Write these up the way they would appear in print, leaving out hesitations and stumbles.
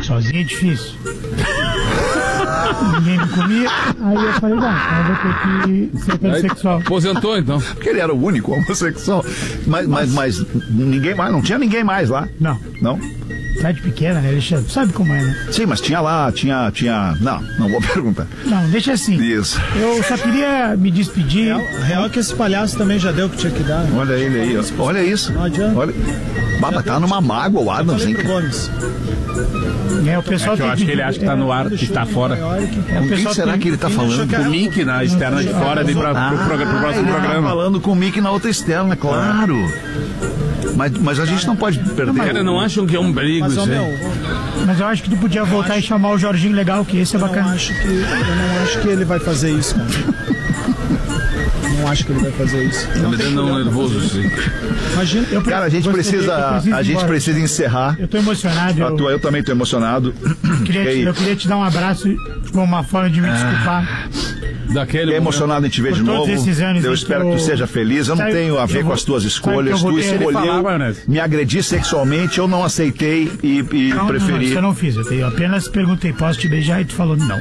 Sozinho é difícil. Ninguém me comia. Aí eu falei, bom, eu vou ter que ser heterossexual. Aposentou, então. Porque ele era o único homossexual. Mas ninguém mais, não tinha ninguém mais lá. Não. Não? Cidade pequena, né, Alexandre? Sabe como é, né? Sim, mas tinha lá, tinha... Não vou perguntar. Não, deixa assim. Isso. Eu só queria me despedir. Real que esse palhaço também já deu o que tinha que dar. Né? Olha ele aí, ó. Olha isso. Não adianta. Olha. Baba, tá numa mágoa o Adams, hein? Gomes. O pessoal eu acho que ele acha que tá no ar, que está fora. Com quem será que ele tá falando? Com o Mickey na externa de fora, ali pro próximo programa. Tá falando com o Mickey na outra externa, claro. Mas a gente não pode perder. Cara, não acham que é um perigo isso aí? Mas eu acho que tu podia voltar e chamar o Jorginho Legal, que esse é bacana. Eu não acho que ele vai fazer isso, cara. Não acho que ele vai fazer isso. Tá me dando um nervoso, sim. Imagina. Cara, a gente precisa encerrar. Eu tô emocionado. Eu também tô emocionado. Eu queria te dar um abraço como uma forma de me desculpar. Fiquei emocionado em te ver de novo. Eu espero que tu seja feliz. Eu não tenho a ver com as tuas escolhas. Tu escolheu me agredir sexualmente, eu não aceitei e preferi. Não, isso eu não fiz. Eu apenas perguntei, posso te beijar? E tu falou não.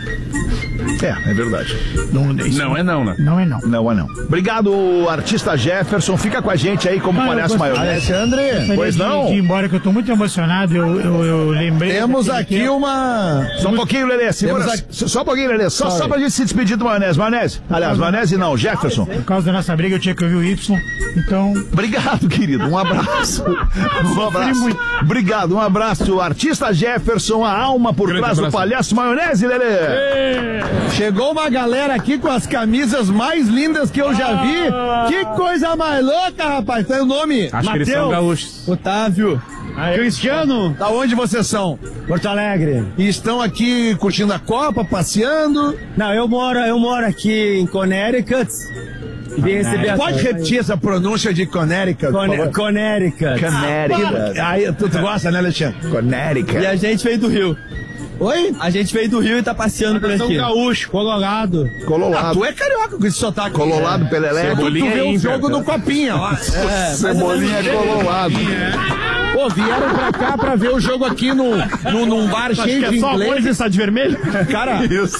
É verdade. Não é não, né? Não é não. Não é não. Obrigado, artista Jefferson. Fica com a gente aí como palhaço maionese. Alexandre, pois não? De ir embora, que eu tô muito emocionado. Eu lembrei. Temos aqui uma. Só um pouquinho, Lelê. Só um pouquinho, Lelê. Só pra gente se despedir do maionese. Maionese. Aliás, maionese não, Jefferson. Por causa da nossa briga, eu tinha que ouvir o Y. Então. Obrigado, querido. Um abraço. Um abraço. Obrigado. Um abraço, artista Jefferson, a alma por trás do palhaço maionese, Lelê. Chegou uma galera aqui com as camisas mais lindas que eu já vi. Que coisa mais louca, rapaz. Tem o nome? Acho que eles são gaúchos. Otávio. Cristiano. Da onde vocês são? Porto Alegre. E estão aqui curtindo a Copa, passeando? Não, eu moro aqui em Connecticut. Pode repetir essa pronúncia de Connecticut? Connecticut. Aí, tu gosta, né, Alexandre? Connecticut. E a gente veio do Rio. Oi? A gente veio do Rio e tá passeando por aqui. Gaúcho, Colorado. Tu é carioca com esse sotaque. Colorado, Pelelé. Tu vê o jogo do Copinha, ó. Cebolinha colorado. Pô, vieram pra cá pra ver o jogo aqui num bar cheio de ingleses. Está de vermelho? Cara,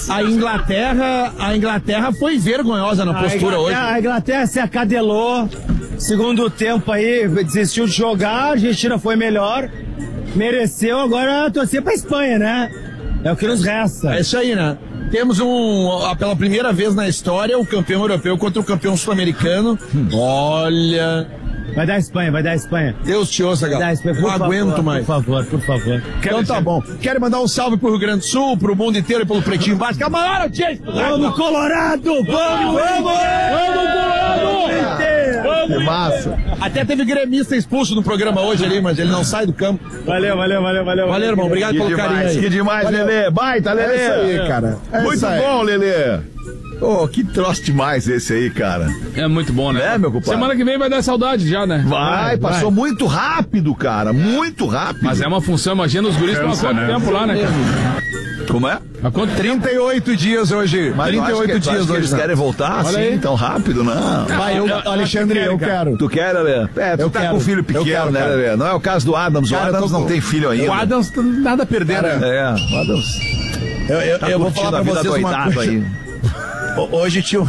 a Inglaterra foi vergonhosa na postura hoje. A Inglaterra se acadelou. Segundo tempo aí, desistiu de jogar, a Argentina foi melhor. Mereceu, agora torcer pra Espanha, né? É o que nos resta. É isso aí, né? Temos pela primeira vez na história, o campeão europeu contra o campeão sul-americano. Olha... Vai dar Espanha. Deus te ouça, galera. Não aguento mais. Por favor. Então tá bom. Quero mandar um salve pro Rio Grande do Sul, pro mundo inteiro e pelo Pretinho Básico. É a maior audiência. Vamos, Colorado! Vamos, Colorado! Que massa. Até teve gremista expulso no programa hoje ali, mas ele não sai do campo. Valeu. Valeu, irmão. Obrigado pelo carinho aí. Que demais, Lelê. Baita, Lelê. É isso aí, cara. Muito bom, Lelê. Oh, que troço demais esse aí, cara. É muito bom, né? É, meu compadre. Semana que vem vai dar saudade já, né? Passou muito rápido, cara. Muito rápido. Mas é uma função, imagina os guris estão há quanto tempo lá, né, cara? Como é? Há quanto tempo? 38 dias hoje. Mas 38 dias hoje. Eles querem voltar assim tão rápido, não. Alexandre, eu quero. Tu quer, Lelê? Tu tá com um filho pequeno, né, Lelê? Não é o caso do Adams. O Adams não tem filho ainda. O Adams nada a perder, né? O Adams. Eu vou falar pra vocês uma coisa. Aí. Hoje tinha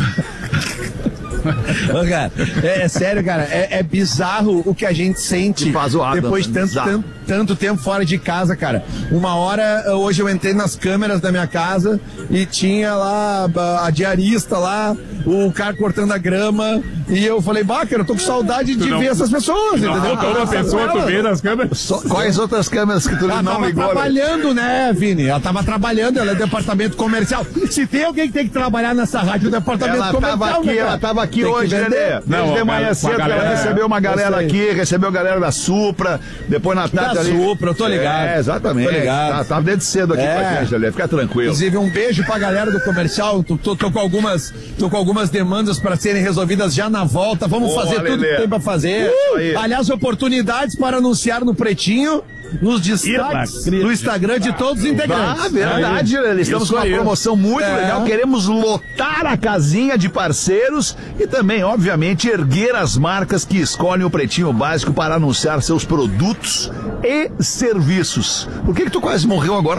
cara, é sério, cara, é bizarro o que a gente sente depois de tanto tempo fora de casa, cara. Uma hora, hoje eu entrei nas câmeras da minha casa e tinha lá a diarista lá, o cara cortando a grama, e eu falei, cara, eu tô com saudade de ver essas pessoas, entendeu? Uma pessoa tu vê nas câmeras? Quais outras câmeras que tu não ligou? Ela tava trabalhando, né, Vini? Ela tava trabalhando, ela é departamento comercial. Se tem alguém que tem que trabalhar nessa rádio, é o departamento comercial, ela tava aqui hoje, Lelê. Desde de manhã cedo ela recebeu uma galera aqui, recebeu a galera da Supra, depois na tarde ali. Supra, eu tô ligado. Exatamente. Tô ligado. Tava desde cedo aqui com a gente, Lelê. Fica tranquilo. Inclusive, um beijo pra galera do comercial. Tô com algumas demandas pra serem resolvidas já na volta. Vamos fazer tudo que tem pra fazer. Aliás, oportunidades para anunciar no Pretinho, nos destaques do Instagram de todos os integrantes. Verdade, Lelê. Estamos com uma promoção muito legal. Queremos lotar a casinha de parceiros e também, obviamente, erguer as marcas que escolhem o Pretinho Básico para anunciar seus produtos e serviços. Por que tu quase morreu agora?